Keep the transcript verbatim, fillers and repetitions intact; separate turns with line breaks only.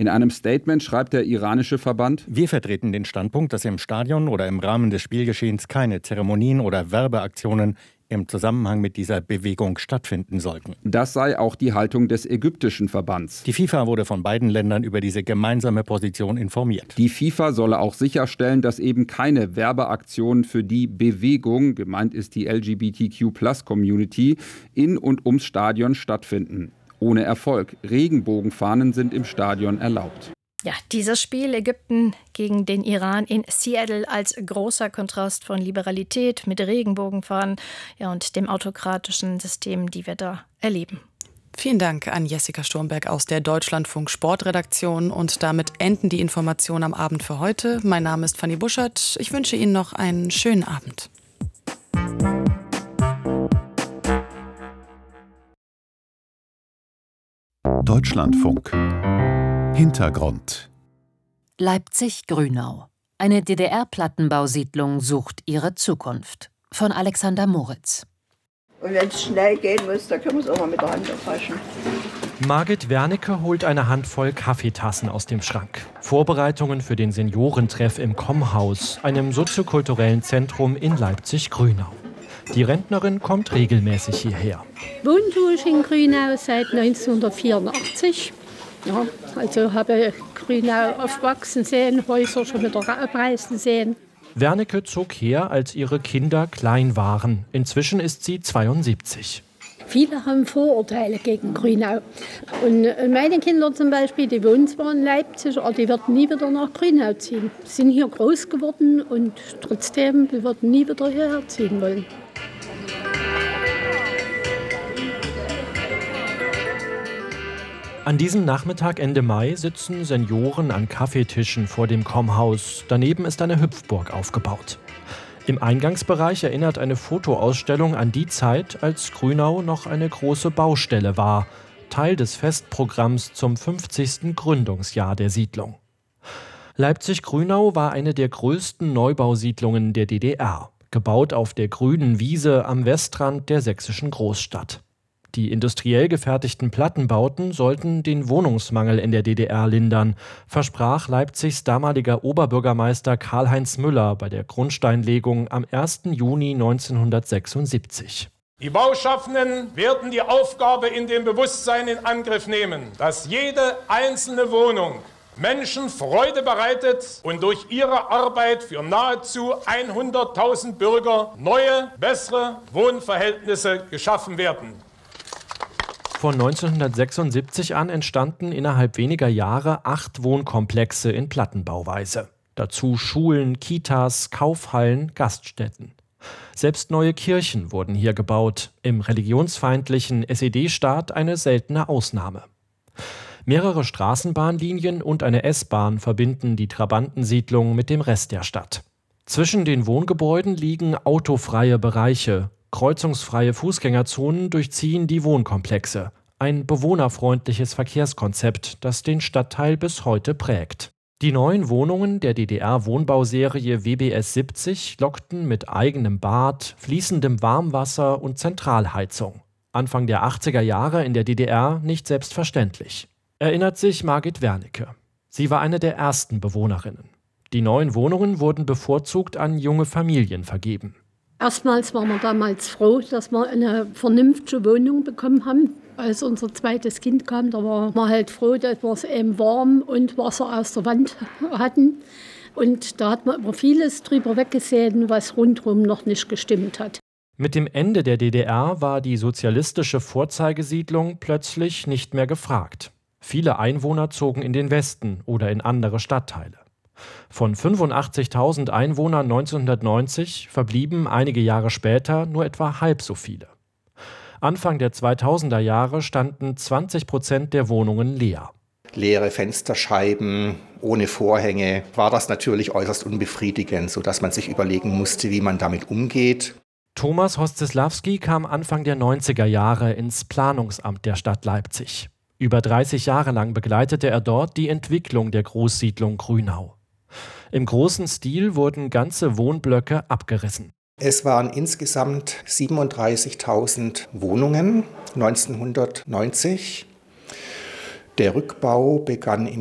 In einem Statement schreibt der iranische Verband:
Wir vertreten den Standpunkt, dass im Stadion oder im Rahmen des Spielgeschehens keine Zeremonien oder Werbeaktionen im Zusammenhang mit dieser Bewegung stattfinden sollten.
Das sei auch die Haltung des ägyptischen Verbands.
Die FIFA wurde von beiden Ländern über diese gemeinsame Position informiert.
Die FIFA solle auch sicherstellen, dass eben keine Werbeaktionen für die Bewegung, gemeint ist die L G B T Q Plus Community, in und ums Stadion stattfinden. Ohne Erfolg. Regenbogenfahnen sind im Stadion erlaubt.
Ja, dieses Spiel Ägypten gegen den Iran in Seattle als großer Kontrast von Liberalität mit Regenbogenfahnen, ja, und dem autokratischen System, die wir da erleben.
Vielen Dank an Jessica Sturmberg aus der Deutschlandfunk Sportredaktion. Und damit enden die Informationen am Abend für heute. Mein Name ist Fanny Buschert. Ich wünsche Ihnen noch einen schönen Abend.
Deutschlandfunk. Hintergrund.
Leipzig-Grünau. Eine D D R-Plattenbausiedlung sucht ihre Zukunft. Von Alexander Moritz.
Und wenn es schnell gehen muss, dann können wir es auch mal mit der Hand erfaschen.
Margit Wernicke holt eine Handvoll Kaffeetassen aus dem Schrank. Vorbereitungen für den Seniorentreff im Kommhaus, einem soziokulturellen Zentrum in Leipzig-Grünau. Die Rentnerin kommt regelmäßig hierher.
Wohnen tue ich in Grünau seit neunzehnhundertvierundachtzig. Ja, also habe Grünau aufwachsen sehen, Häuser schon wieder abreißen sehen.
Wernicke zog her, als ihre Kinder klein waren. Inzwischen ist sie zweiundsiebzig.
Viele haben Vorurteile gegen Grünau. Und meine Kinder zum Beispiel, die wohnen zwar in Leipzig, aber die werden nie wieder nach Grünau ziehen. Sie sind hier groß geworden und trotzdem, die werden nie wieder hierher ziehen wollen.
An diesem Nachmittag Ende Mai sitzen Senioren an Kaffeetischen vor dem Kommhaus. Daneben ist eine Hüpfburg aufgebaut. Im Eingangsbereich erinnert eine Fotoausstellung an die Zeit, als Grünau noch eine große Baustelle war. Teil des Festprogramms zum fünfzigsten Gründungsjahr der Siedlung. Leipzig-Grünau war eine der größten Neubausiedlungen der D D R, gebaut auf der grünen Wiese am Westrand der sächsischen Großstadt. Die industriell gefertigten Plattenbauten sollten den Wohnungsmangel in der D D R lindern, versprach Leipzigs damaliger Oberbürgermeister Karl-Heinz Müller bei der Grundsteinlegung am ersten Juni neunzehnhundertsechsundsiebzig.
Die Bauschaffenden werden die Aufgabe in dem Bewusstsein in Angriff nehmen, dass jede einzelne Wohnung Menschen Freude bereitet und durch ihre Arbeit für nahezu hunderttausend Bürger neue, bessere Wohnverhältnisse geschaffen werden.
Von neunzehnhundertsechsundsiebzig an entstanden innerhalb weniger Jahre acht Wohnkomplexe in Plattenbauweise. Dazu Schulen, Kitas, Kaufhallen, Gaststätten. Selbst neue Kirchen wurden hier gebaut, im religionsfeindlichen S E D-Staat eine seltene Ausnahme. Mehrere Straßenbahnlinien und eine S-Bahn verbinden die Trabantensiedlung mit dem Rest der Stadt. Zwischen den Wohngebäuden liegen autofreie Bereiche. Kreuzungsfreie Fußgängerzonen durchziehen die Wohnkomplexe. Ein bewohnerfreundliches Verkehrskonzept, das den Stadtteil bis heute prägt. Die neuen Wohnungen der D D R-Wohnbauserie W B S siebzig lockten mit eigenem Bad, fließendem Warmwasser und Zentralheizung. Anfang der achtziger Jahre in der D D R nicht selbstverständlich. Erinnert sich Margit Wernicke. Sie war eine der ersten Bewohnerinnen. Die neuen Wohnungen wurden bevorzugt an junge Familien vergeben.
Erstmals waren wir damals froh, dass wir eine vernünftige Wohnung bekommen haben. Als unser zweites Kind kam, da waren wir halt froh, dass wir es eben warm und Wasser aus der Wand hatten. Und da hat man über vieles drüber weggesehen, was rundherum noch nicht gestimmt hat.
Mit dem Ende der D D R war die sozialistische Vorzeigesiedlung plötzlich nicht mehr gefragt. Viele Einwohner zogen in den Westen oder in andere Stadtteile. Von fünfundachtzigtausend Einwohnern neunzehnhundertneunzig verblieben einige Jahre später nur etwa halb so viele. Anfang der zweitausender Jahre standen zwanzig Prozent der Wohnungen leer.
Leere Fensterscheiben, ohne Vorhänge, war das natürlich äußerst unbefriedigend, sodass man sich überlegen musste, wie man damit umgeht.
Thomas Hostislawski kam Anfang der neunziger Jahre ins Planungsamt der Stadt Leipzig. Über dreißig Jahre lang begleitete er dort die Entwicklung der Großsiedlung Grünau. Im großen Stil wurden ganze Wohnblöcke abgerissen.
Es waren insgesamt siebenunddreißigtausend Wohnungen neunzehnhundertneunzig. Der Rückbau begann im